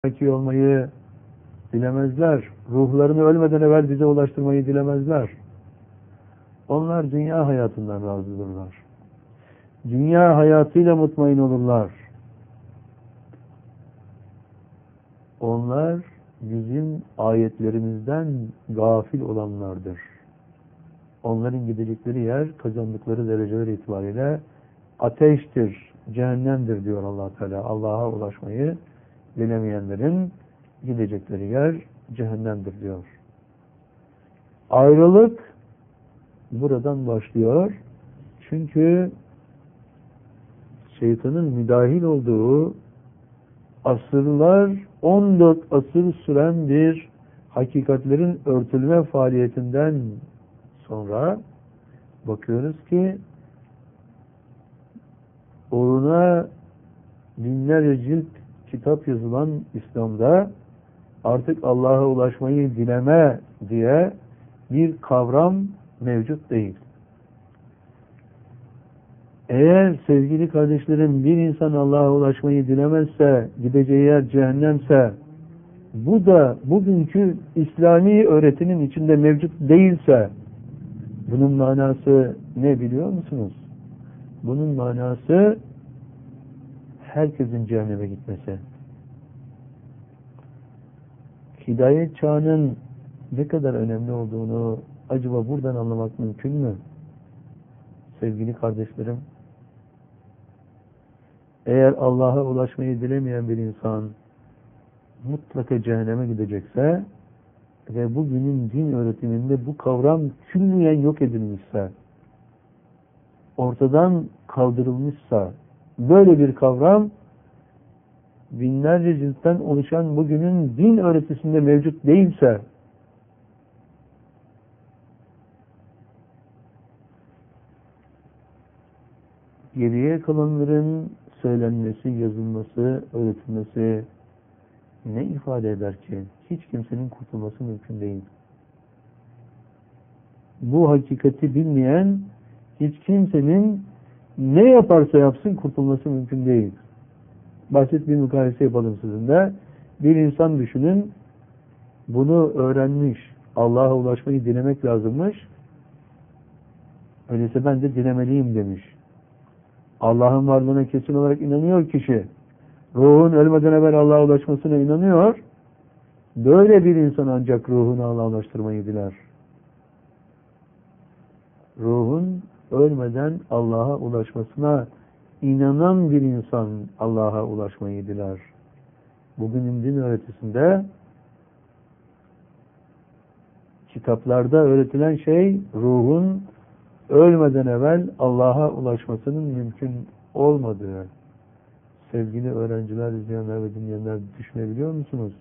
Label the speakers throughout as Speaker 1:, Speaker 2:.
Speaker 1: Zeki olmayı dilemezler. Ruhlarını ölmeden evvel bize ulaştırmayı dilemezler. Onlar dünya hayatından razıdırlar. Dünya hayatıyla mutmain olurlar. Onlar bizim ayetlerimizden gafil olanlardır. Onların gidecekleri yer, kazandıkları dereceler itibariyle ateştir, cehennemdir diyor Allah Teala. Allah'a ulaşmayı dilemeyenlerin gidecekleri yer cehennemdir diyor. Ayrılık buradan başlıyor. Çünkü şeytanın müdahil olduğu asırlar, 14 asır süren bir hakikatlerin örtülme faaliyetinden sonra bakıyoruz ki uğruna binlerce cilt kitap yazılan İslam'da artık Allah'a ulaşmayı dileme diye bir kavram mevcut değil. Eğer sevgili kardeşlerim bir insan Allah'a ulaşmayı dilemezse, gideceği yer cehennemse, bu da bugünkü İslami öğretinin içinde mevcut değilse, bunun manası ne biliyor musunuz? Bunun manası herkesin cehenneme gitmesi. Hidayet çağının ne kadar önemli olduğunu acaba buradan anlamak mümkün mü? Sevgili kardeşlerim, eğer Allah'a ulaşmayı dilemeyen bir insan mutlaka cehenneme gidecekse ve bugünün din öğretiminde bu kavram külliyen yok edilmişse, ortadan kaldırılmışsa, böyle bir kavram binlerce ciltten oluşan bugünün din öğretisinde mevcut değilse, geriye kalanların söylenmesi, yazılması, öğretilmesi ne ifade eder ki? Hiç kimsenin kurtulması mümkün değil. Bu hakikati bilmeyen hiç kimsenin ne yaparsa yapsın kurtulması mümkün değil. Basit bir mukayese yapalım sizinle. Bir insan düşünün, bunu öğrenmiş, Allah'a ulaşmayı dilemek lazımmış. Öyleyse ben de dilemeliyim demiş. Allah'ın varlığına kesin olarak inanıyor kişi. Ruhun ölmeden evvel Allah'a ulaşmasına inanıyor. Böyle bir insan ancak ruhunu Allah'a ulaştırmayı diler. Ruhun ölmeden Allah'a ulaşmasına inanan bir insan Allah'a ulaşmayı diler. Bugünün din öğretisinde kitaplarda öğretilen şey ruhun ölmeden evvel Allah'a ulaşmasının mümkün olmadığı. Sevgili öğrenciler, izleyenler ve dinleyenler düşünebiliyor musunuz?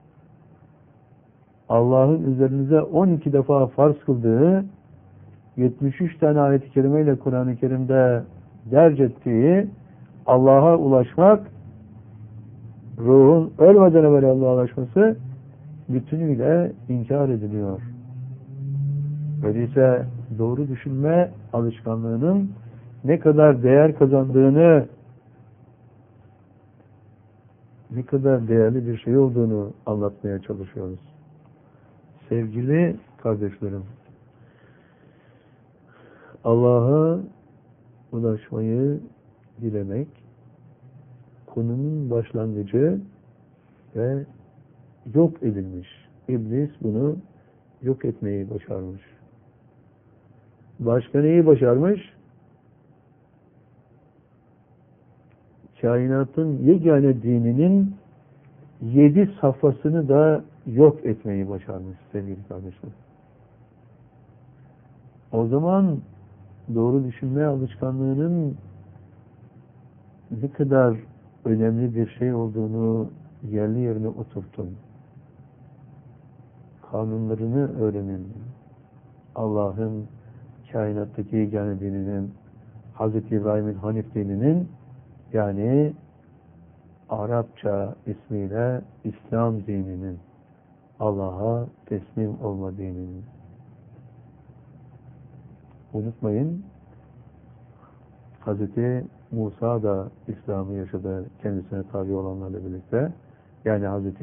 Speaker 1: Allah'ın üzerinize 12 defa farz kıldığı 73 tane ayet-i kerimeyle Kur'an-ı Kerim'de derc ettiği Allah'a ulaşmak, ruhun ölmeden evvel Allah'a ulaşması bütünüyle inkar ediliyor. Öyleyse doğru düşünme alışkanlığının ne kadar değer kazandığını, ne kadar değerli bir şey olduğunu anlatmaya çalışıyoruz. Sevgili kardeşlerim, Allah'a ulaşmayı dilemek, konunun başlangıcı ve yok edilmiş. İblis bunu yok etmeyi başarmış. Başka neyi başarmış? Kainatın yegane dininin 7 safhasını da yok etmeyi başarmış sevgili kardeşler. O zaman doğru düşünme alışkanlığının ne kadar önemli bir şey olduğunu yerli yerine oturtun. Kanunlarını öğrenin. Allah'ın kainattaki yegane dininin, Hz. İbrahim'in Hanif dininin, yani Arapça ismiyle İslam dininin, Allah'a teslim olma dininin. Unutmayın, Hz. Musa da İslam'ı yaşadı kendisine tabi olanlarla birlikte. Yani Hazreti